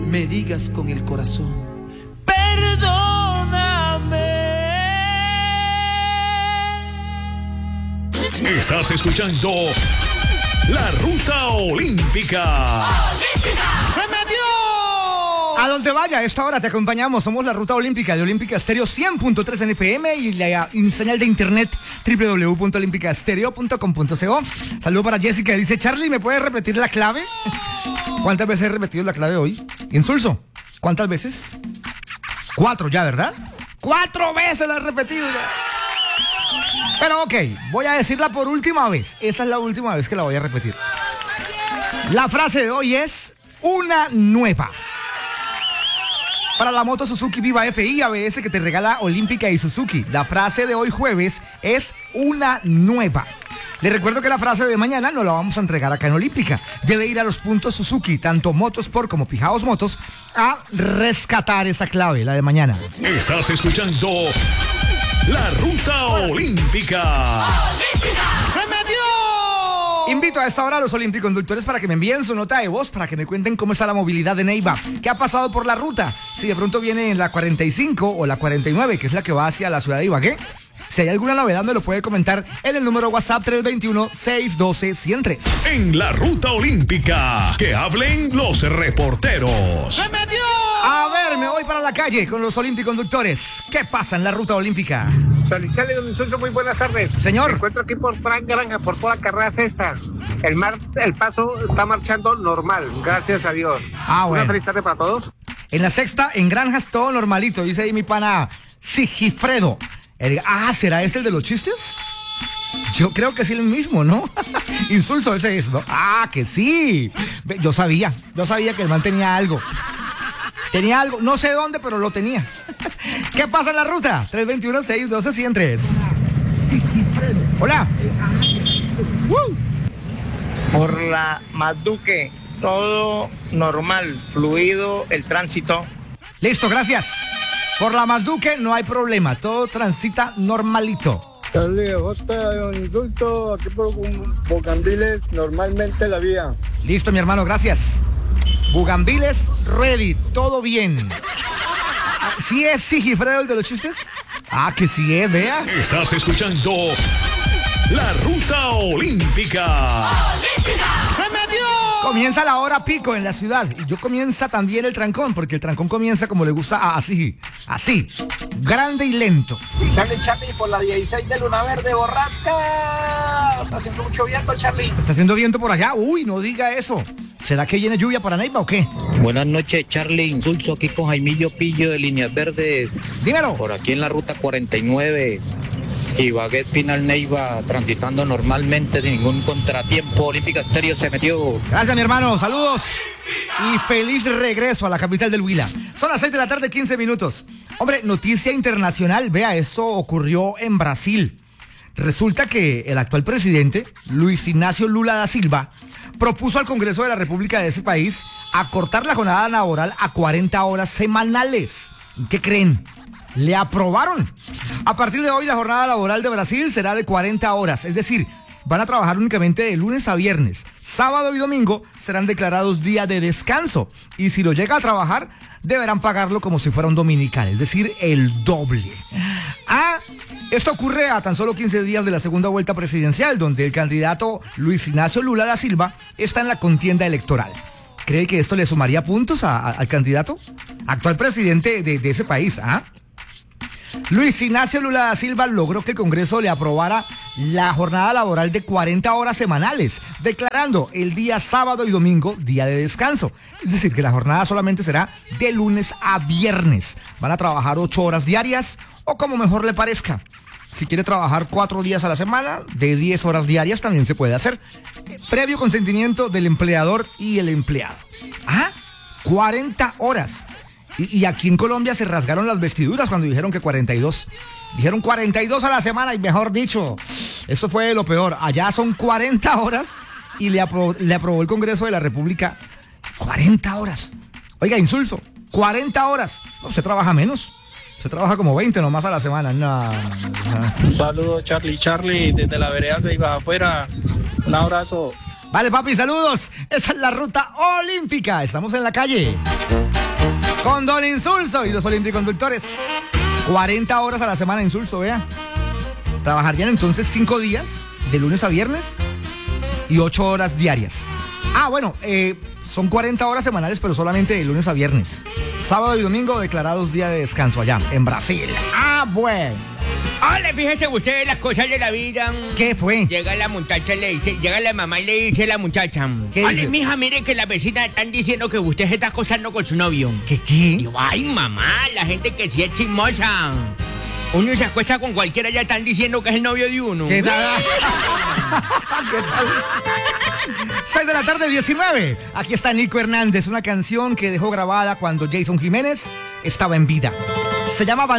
me digas con el corazón: perdóname. Estás escuchando La Ruta Olímpica. ¡Se metió! A donde vaya, a esta hora te acompañamos. Somos La Ruta Olímpica de Olímpica Estéreo 100.3 NPM y la señal de internet www.olimpicaestereo.com.co. Saludo para Jessica, dice: Charlie, ¿me puedes repetir la clave? ¿Cuántas veces he repetido la clave hoy? Insulso, ¿cuántas veces? 4 ya, ¿verdad? 4 veces la he repetido ya. Pero ok, voy a decirla por última vez. Esa es la última vez que la voy a repetir. La frase de hoy es: una nueva. Para la moto Suzuki Viva FI ABS que te regala Olímpica y Suzuki. La frase de hoy jueves es: una nueva. Les recuerdo que la frase de mañana no la vamos a entregar acá en Olímpica. Debe ir a los puntos Suzuki, tanto Motosport como Pijaos Motos, a rescatar esa clave, la de mañana. Estás escuchando La Ruta Olímpica. ¡Se metió! Invito a esta hora a los olimpiconductores para que me envíen su nota de voz, para que me cuenten cómo está la movilidad de Neiva, qué ha pasado por la ruta, si de pronto viene en la 45 o la 49, que es la que va hacia la ciudad de Ibagué. Si hay alguna novedad me lo puede comentar en el número WhatsApp 321-612-103. En La Ruta Olímpica, que hablen los reporteros. ¡Se metió! A ver, me voy para la calle con los olimpiconductores. ¿Qué pasa en la Ruta Olímpica? Sale, don Insulso, muy buenas tardes. Señor. Me encuentro aquí por Frank Granja, por toda la carrera sexta. El paso está marchando normal, gracias a Dios. Bueno. Una feliz tarde para todos. En la sexta, en Granjas, todo normalito, dice ahí mi pana Sigifredo. ¿Será ese el de los chistes? Yo creo que sí el mismo, ¿no? Insulso ese es, ¿no? Que sí. Yo sabía que el man tenía algo. Tenía algo, no sé dónde, pero lo tenía. ¿Qué pasa en la ruta? 321-612-103. Hola. Por la Mazduque, todo normal, fluido el tránsito. Listo, gracias. Por la Mazduque no hay problema, todo transita normalito. Charlie, J, insulto, aquí por Bugambiles, normalmente la vía. Listo, mi hermano, gracias. Bugambiles, ready, todo bien. ¿Sí es Sigifredo el de los chistes? Que sí es, vea. Estás escuchando La Ruta Olímpica. ¡Se metió! Comienza la hora pico en la ciudad. Y yo comienza también el trancón, porque el trancón comienza como le gusta así, grande y lento. Charlie, por la 16 de Luna Verde, borrasca. Está haciendo mucho viento, Charlie. ¿Está haciendo viento por allá? Uy, no diga eso. ¿Será que viene lluvia para Neiva o qué? Buenas noches, Charlie. Insulso aquí con Jaimillo Pillo de Líneas Verdes. Dímelo. Por aquí en la ruta 49. Ibagué, Espinal, Neiva, transitando normalmente sin ningún contratiempo. Olímpica Estéreo se metió. Gracias, mi hermano. Saludos. Y feliz regreso a la capital del Huila. Son las 6 de la tarde, 15 minutos. Hombre, noticia internacional. Vea, esto ocurrió en Brasil. Resulta que el actual presidente, Luis Ignacio Lula da Silva, propuso al Congreso de la República de ese país acortar la jornada laboral a 40 horas semanales. ¿Qué creen? Le aprobaron. A partir de hoy la jornada laboral de Brasil será de 40 horas, es decir, van a trabajar únicamente de lunes a viernes. Sábado y domingo serán declarados día de descanso y si lo llega a trabajar deberán pagarlo como si fuera un dominical, es decir, el doble. Esto ocurre a tan solo 15 días de la segunda vuelta presidencial, donde el candidato Luis Ignacio Lula da Silva está en la contienda electoral. ¿Cree que esto le sumaría puntos al candidato? Actual presidente de ese país, Luis Ignacio Lula da Silva logró que el Congreso le aprobara la jornada laboral de 40 horas semanales, declarando el día sábado y domingo día de descanso. Es decir, que la jornada solamente será de lunes a viernes. Van a trabajar 8 horas diarias o como mejor le parezca. Si quiere trabajar 4 días a la semana, de 10 horas diarias también se puede hacer. Previo consentimiento del empleador y el empleado. 40 horas. Y aquí en Colombia se rasgaron las vestiduras cuando dijeron que 42. Dijeron 42 a la semana y mejor dicho, eso fue lo peor. Allá son 40 horas y le aprobó el Congreso de la República 40 horas. Oiga, insulso, 40 horas. No, se trabaja menos. Se trabaja como 20 nomás a la semana. No. Un saludo, Charlie, desde la vereda se iba afuera. Un abrazo. Vale, papi, saludos. Esa es la ruta olímpica. Estamos en la calle con Don Insulso y los olímpiconductores. 40 horas a la semana, Insulso, vea. Trabajarían entonces 5 días, de lunes a viernes, y 8 horas diarias. Bueno, son 40 horas semanales, pero solamente de lunes a viernes. Sábado y domingo declarados día de descanso allá, en Brasil. Bueno. Hola, fíjese ustedes las cosas de la vida. ¿Qué fue? Llega la muchacha, llega la mamá y le dice a la muchacha: ¿Qué dice? Mija, mire que las vecinas están diciendo que usted se está acostando con su novio. ¿Qué? Y yo, ay, mamá, la gente que sí es chismosa. Uno se acuesta con cualquiera, ya están diciendo que es el novio de uno. ¿Qué tal? ¿Qué tal? 6 de la tarde, 19. Aquí está Nico Hernández, una canción que dejó grabada cuando Jason Jiménez estaba en vida. Se llama